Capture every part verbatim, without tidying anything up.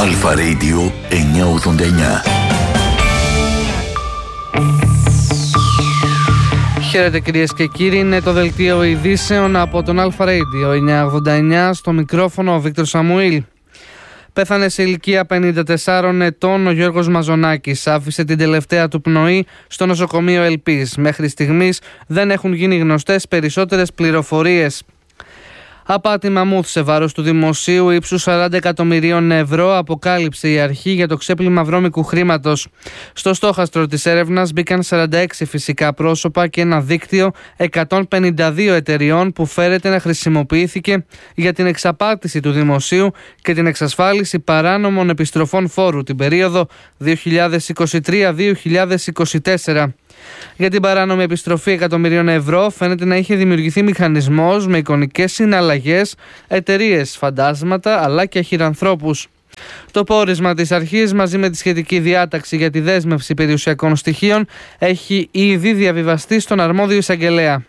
Αλφα Radio εννιακόσια ογδόντα εννιά. Χαίρετε κυρίες και κύριοι, είναι το δελτίο ειδήσεων από τον Αλφα Radio εννιακόσια ογδόντα εννιά, στο μικρόφωνο ο Βίκτορ Σαμουήλ. Πέθανε σε ηλικία πενήντα τεσσάρων ετών ο Γιώργος Μαζονάκης. Άφησε την τελευταία του πνοή στο νοσοκομείο Ελπής. Μέχρι στιγμής δεν έχουν γίνει γνωστές περισσότερες πληροφορίες. Απάτη μαμούθ σε βάρος του δημοσίου ύψους σαράντα εκατομμυρίων ευρώ αποκάλυψε η αρχή για το ξέπλυμα βρώμικου χρήματος. Στο στόχαστρο της έρευνας μπήκαν σαράντα έξι φυσικά πρόσωπα και ένα δίκτυο εκατόν πενήντα δύο εταιριών που φέρεται να χρησιμοποιήθηκε για την εξαπάτηση του δημοσίου και την εξασφάλιση παράνομων επιστροφών φόρου την περίοδο δύο χιλιάδες είκοσι τρία με δύο χιλιάδες είκοσι τέσσερα. Για την παράνομη επιστροφή εκατομμυρίων ευρώ φαίνεται να είχε δημιουργηθεί μηχανισμός με εικονικές συναλλαγές, εταιρείες φαντάσματα αλλά και αχυρανθρώπους. Το πόρισμα της αρχής μαζί με τη σχετική διάταξη για τη δέσμευση περιουσιακών στοιχείων έχει ήδη διαβιβαστεί στον αρμόδιο εισαγγελέα.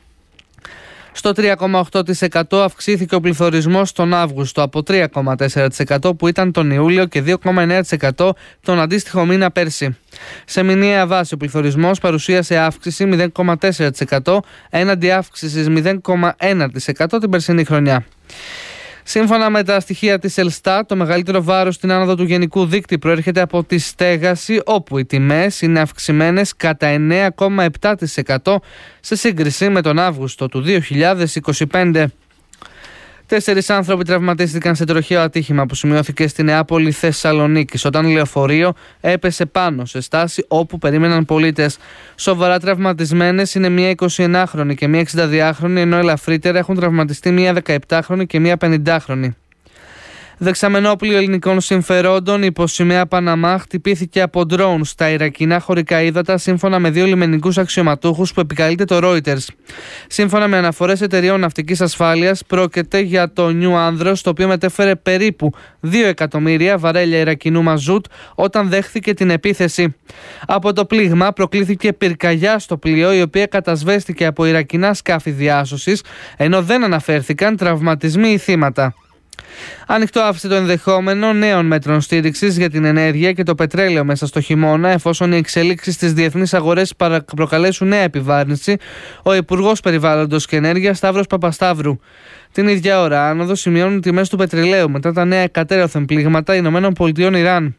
Στο τρία κόμμα οκτώ τοις εκατό αυξήθηκε ο πληθωρισμός τον Αύγουστο από τρία κόμμα τέσσερα τοις εκατό που ήταν τον Ιούλιο και δύο κόμμα εννέα τοις εκατό τον αντίστοιχο μήνα πέρσι. Σε μηνιαία βάση ο πληθωρισμός παρουσίασε αύξηση μηδέν κόμμα τέσσερα τοις εκατό έναντι αύξησης μηδέν κόμμα ένα τοις εκατό την περσινή χρονιά. Σύμφωνα με τα στοιχεία της Ελστάτ, το μεγαλύτερο βάρος στην άνοδο του γενικού δείκτη προέρχεται από τη στέγαση, όπου οι τιμές είναι αυξημένες κατά εννέα κόμμα επτά τοις εκατό σε σύγκριση με τον Αύγουστο του δύο χιλιάδες είκοσι πέντε. Τέσσερις άνθρωποι τραυματίστηκαν σε τροχαίο ατύχημα που σημειώθηκε στη Νεάπολη Θεσσαλονίκης όταν λεωφορείο έπεσε πάνω σε στάση όπου περίμεναν πολίτες. Σοβαρά τραυματισμένες είναι μία εικοσιενάχρονη και μία εξηνταδυάχρονη, ενώ ελαφρύτερα έχουν τραυματιστεί μία δεκαεπτάχρονη και μία πενηντάχρονη. Δεξαμενόπλοιο ελληνικών συμφερόντων υπό σημαία Παναμά χτυπήθηκε από ντρόουν στα Ιρακινά χωρικά ύδατα, σύμφωνα με δύο λιμενικούς αξιωματούχους που επικαλείται το Reuters. Σύμφωνα με αναφορές εταιρεών ναυτικής ασφάλειας, πρόκειται για το Νιου Άνδρος, το οποίο μετέφερε περίπου δύο εκατομμύρια βαρέλια Ιρακινού μαζούτ όταν δέχθηκε την επίθεση. Από το πλήγμα προκλήθηκε πυρκαγιά στο πλοίο, η οποία κατασβέστηκε από Ιρακινά σκάφη διάσωσης, ενώ δεν αναφέρθηκαν τραυματισμοί ή θύματα. Ανοιχτό άφησε το ενδεχόμενο νέων μέτρων στήριξης για την ενέργεια και το πετρέλαιο μέσα στο χειμώνα, εφόσον οι εξελίξεις στις διεθνείς αγορές προκαλέσουν νέα επιβάρυνση, ο Υπουργός Περιβάλλοντος και Ενέργειας Σταύρος Παπασταύρου. Την ίδια ώρα, άνοδο σημειώνουν τιμές του πετρελαίου μετά τα νέα εκατέρωθεν πλήγματα Ηνωμένων Πολιτειών Ιράν.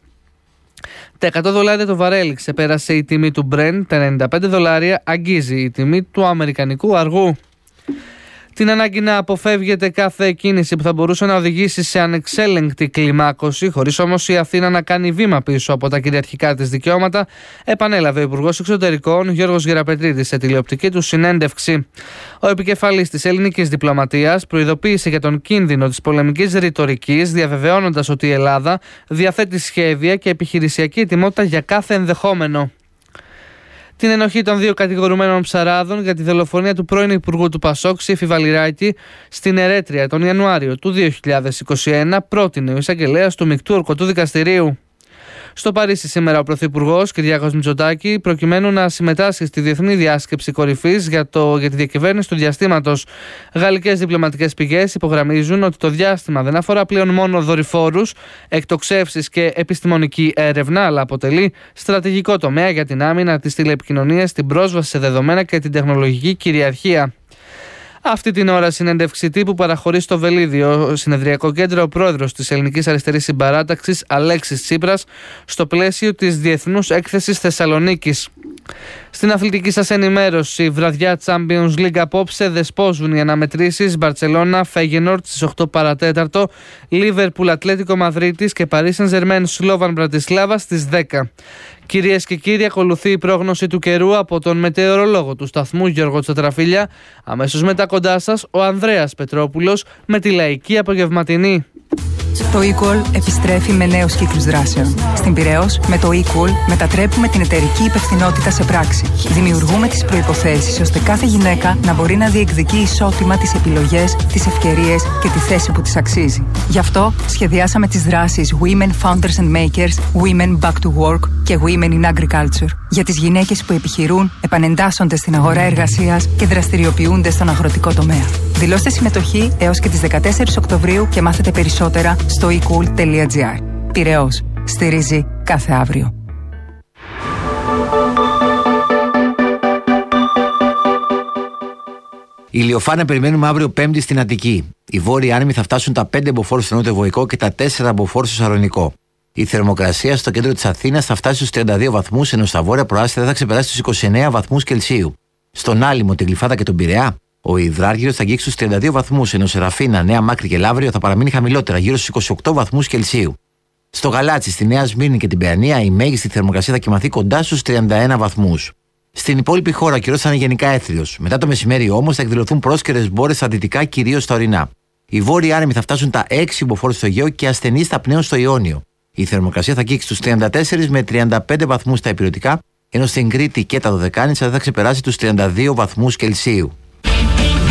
Τα εκατό δολάρια το βαρέλι ξεπέρασε η τιμή του Brent, τα ενενήντα πέντε δολάρια αγγίζει η τιμή του αμερικανικού αργού. Την ανάγκη να αποφεύγεται κάθε κίνηση που θα μπορούσε να οδηγήσει σε ανεξέλεγκτη κλιμάκωση, χωρίς όμως η Αθήνα να κάνει βήμα πίσω από τα κυριαρχικά της δικαιώματα, επανέλαβε ο Υπουργός Εξωτερικών Γιώργος Γεραπετρίδης σε τηλεοπτική του συνέντευξη. Ο επικεφαλής της ελληνικής διπλωματίας προειδοποίησε για τον κίνδυνο της πολεμικής ρητορικής, διαβεβαιώνοντας ότι η Ελλάδα διαθέτει σχέδια και επιχειρησιακή ετοιμότητα για κάθε ενδεχόμενο. Την ενοχή των δύο κατηγορουμένων ψαράδων για τη δολοφονία του πρώην Υπουργού του Πασόκ, Ψήφη Βαλιράκη, στην Ερέτρια τον Ιανουάριο του δύο χιλιάδες είκοσι ένα, πρότεινε ο εισαγγελέας του Μεικτού Ορκωτού Δικαστηρίου. Στο Παρίσι σήμερα ο Πρωθυπουργός Κυριάκος Μητσοτάκη, προκειμένου να συμμετάσχει στη διεθνή διάσκεψη κορυφής για, για τη διακυβέρνηση του διαστήματος. Γαλλικές διπλωματικές πηγές υπογραμμίζουν ότι το διάστημα δεν αφορά πλέον μόνο δορυφόρους, εκτοξεύσεις και επιστημονική έρευνα, αλλά αποτελεί στρατηγικό τομέα για την άμυνα, τις τηλεπικοινωνίες, την πρόσβαση σε δεδομένα και την τεχνολογική κυριαρχία. Αυτή την ώρα, συνέντευξη τύπου παραχωρεί στο Βελίδιο συνεδριακό κέντρο ο πρόεδρος της Ελληνικής Αριστερής Συμπαράταξης Αλέξης Τσίπρας, στο πλαίσιο της Διεθνούς Έκθεσης Θεσσαλονίκης. Στην αθλητική σας ενημέρωση, βραδιά Champions League απόψε δεσπόζουν οι αναμετρήσεις Μπαρτσελώνα Φέγενορτ στις οκτώ παρατέταρτο, Λίβερπουλ Ατλέτικο Μαδρίτης και Παρί Σεν-Ζερμέν Σλόβαν Μπρατισλάβα στις δέκα. Κυρίες και κύριοι, ακολουθεί η πρόγνωση του καιρού από τον μετεωρολόγο του σταθμού Γιώργο Τσατραφίλια. Αμέσως μετά κοντά σας ο Ανδρέας Πετρόπουλος με τη λαϊκή απογευματινή. Το eCall επιστρέφει με νέους κύκλους δράσεων. Στην Πειραιώς, με το eCall μετατρέπουμε την εταιρική υπευθυνότητα σε πράξη. Δημιουργούμε τις προϋποθέσεις ώστε κάθε γυναίκα να μπορεί να διεκδικεί ισότιμα τις επιλογές, τις ευκαιρίες και τη θέση που της αξίζει. Γι' αυτό σχεδιάσαμε τις δράσεις Women Founders and Makers, Women Back to Work και Women in Agriculture. Για τις γυναίκες που επιχειρούν, επανεντάσσονται στην αγορά εργασίας και δραστηριοποιούνται στον αγροτικό τομέα. Δηλώστε συμμετοχή έως και τις δεκατέσσερις Οκτωβρίου και μάθετε περισσότερα στο e cool τελεία gr. Πειραιώς. Στηρίζει κάθε αύριο. Ηλιοφάνεια περιμένουμε αύριο Πέμπτη στην Αττική. Οι βόρειοι άνεμοι θα φτάσουν τα πέντε μποφόρ στο νότιο-βορρικό και τα τέσσερα μποφόρ στο Σαρονικό. Η θερμοκρασία στο κέντρο της Αθήνας θα φτάσει στους τριάντα δύο βαθμούς, ενώ στα βόρεια προάστια δεν θα ξεπεράσει τους είκοσι εννέα βαθμούς Κελσίου. Στον Άλυμο, την Γλυφάδα και τον Πειραιά, ο υδράργυρος θα αγγίξει στους τριάντα δύο βαθμούς, ενώ σε Ραφίνα, Νέα Μάκρη και Λαύριο θα παραμείνει χαμηλότερα, γύρω στους είκοσι οκτώ βαθμούς Κελσίου. Στο Γαλάτσι, στη Νέα Σμύρνη και την Παιανία, η μέγιστη θερμοκρασία θα κυμανθεί κοντά στους τριάντα ένα βαθμούς. Στην υπόλοιπη χώρα ο καιρός θα είναι γενικά έθριος. Μετά το μεσημέρι όμως θα εκδηλωθούν πρόσκαιρες μπόρες στα δυτικά, κυρίως στα ορεινά. Οι βόρειοι άνεμοι θα φτάσουν τα έξι μποφόρ στο Αιγαίο και ασθενείς θα πνέουν στο Ιόνιο. Η θερμοκρασία θα αγγίξει στους τριάντα τέσσερα με τριάντα πέντε βαθμούς στα ηπειρωτικά, ενώ στην Κρήτη και τα Δωδεκάνησα δεν θα ξεπεράσει τους τριάντα δύο βαθμούς Κελσίου.